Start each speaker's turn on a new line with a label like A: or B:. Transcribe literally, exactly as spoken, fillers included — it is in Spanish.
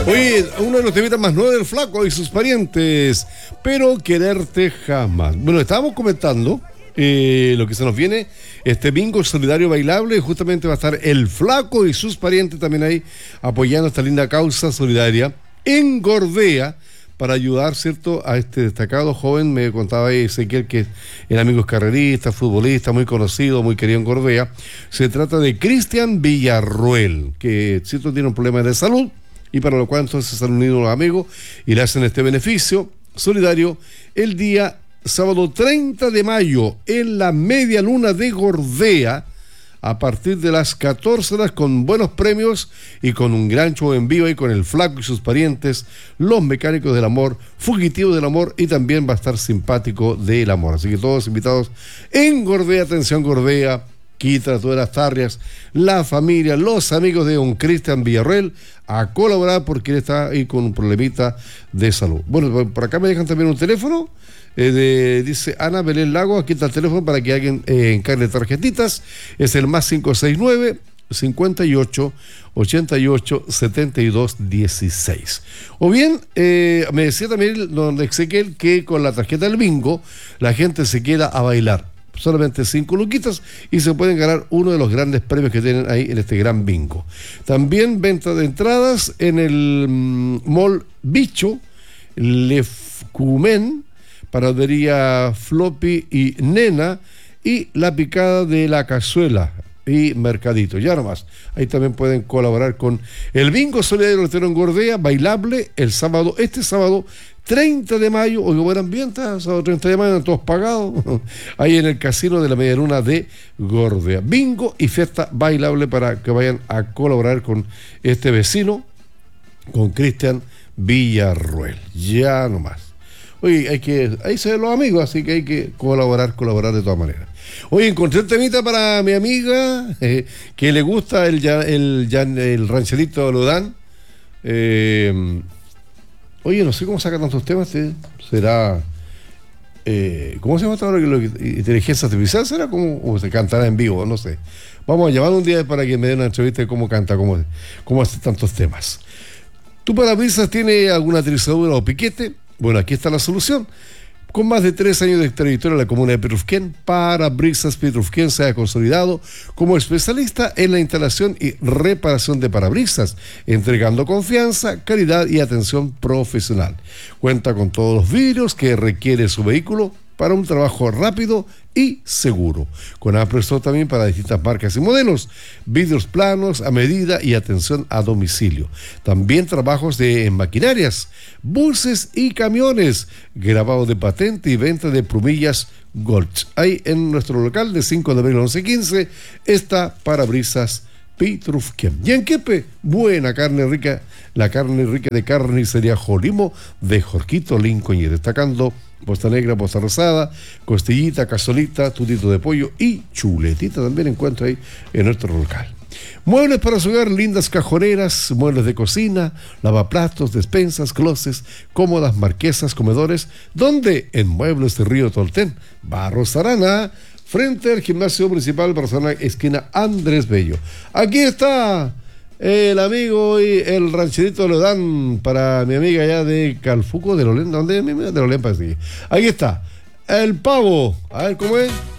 A: Oye, uno de los temas más nuevos del Flaco y sus parientes, pero quererte jamás. Bueno, estábamos comentando eh, lo que se nos viene, este bingo solidario bailable, justamente va a estar el Flaco y sus parientes también ahí apoyando esta linda causa solidaria en Gorbea, para ayudar, ¿cierto?, a este destacado joven. Me contaba ahí Ezequiel que el amigo es carrerista, futbolista, muy conocido, muy querido en Gorbea. Se trata de Cristian Villarruel, que, ¿cierto?, tiene un problema de salud, y para lo cual entonces se han unido los amigos y le hacen este beneficio solidario el día sábado treinta de mayo en la Media Luna de Gorbea, a partir de las catorce horas, con buenos premios y con un gran show en vivo y con el Flaco y sus parientes, los mecánicos del amor, fugitivos del amor, y también va a estar simpático del amor. Así que todos invitados en Gorbea, atención Gorbea, Quitra, todas las Tarrias, la familia, los amigos de don Cristian Villarruel a colaborar porque él está ahí con un problemita de salud. Bueno, por acá me dejan también un teléfono. Eh, de, dice Ana Belén Lago, aquí está el teléfono para que alguien eh, encargue tarjetitas, es el más cinco seis nueve, cincuenta y ocho, ochenta y ocho, setenta y dos, dieciséis. O bien, eh, me decía también don Ezequiel que con la tarjeta del bingo la gente se queda a bailar, solamente cinco luquitas, y se pueden ganar uno de los grandes premios que tienen ahí en este gran bingo. También venta de entradas en el mm, Mall Bicho, Lefcumen, Panadería Floppy y Nena, y La Picada de la Cazuela y Mercadito. Ya nomás, ahí también pueden colaborar con el bingo solidario en Gorbea, bailable el sábado, este sábado treinta de mayo. Oiga, buen ambiente, sábado treinta de mayo, todos pagados, ahí en el casino de la Media Luna de Gorbea. Bingo y fiesta bailable para que vayan a colaborar con este vecino, con Cristian Villarruel. Ya nomás. Oye, hay que, ahí se ven los amigos, así que hay que colaborar, colaborar de todas maneras. Oye, encontré el temita para mi amiga, eh, que le gusta el, el, el, el rancherito Lodán. Eh, oye, no sé cómo saca tantos temas, ¿eh? Será, eh, ¿cómo se llama ahora? ¿Inteligencia artificial será? ¿Cómo, o se cantará en vivo? No sé. Vamos a llamar un día para que me den una entrevista de cómo canta, cómo, cómo hace tantos temas. ¿Tu parabrisas tiene alguna trizadura o piquete? Bueno, aquí está la solución. Con más de tres años de trayectoria en la comuna de Petrufquén, Parabrisas Petrufquén se ha consolidado como especialista en la instalación y reparación de parabrisas, entregando confianza, calidad y atención profesional. Cuenta con todos los vidrios que requiere su vehículo para un trabajo rápido y seguro. Con amplio stock también para distintas marcas y modelos, vidrios planos a medida y atención a domicilio. También trabajos de en maquinarias, buses y camiones, grabado de patente y venta de plumillas Golch. Ahí en nuestro local de cinco de abril a once quince está Parabrisas Petrufquén. Y en Quepe, buena carne rica, la carne rica de Carnicería Jolimo de Jorquito Lincoln, y destacando posta negra, posta rosada, costillita, casolita, tutito de pollo y chuletita también encuentra ahí en nuestro local. Muebles para su hogar, lindas cajoneras, muebles de cocina, lavaplatos, despensas, closets, cómodas, marquesas, comedores. ¿Dónde? En Muebles de Río Tolten, Barros Arana, frente al gimnasio municipal Barcelona, esquina Andrés Bello. Aquí está el amigo y el rancherito lo dan para mi amiga allá de Calfuco, de Lolén. ¿Dónde es mi amiga? De Lolén, parece. Aquí está el pavo. A ver cómo es.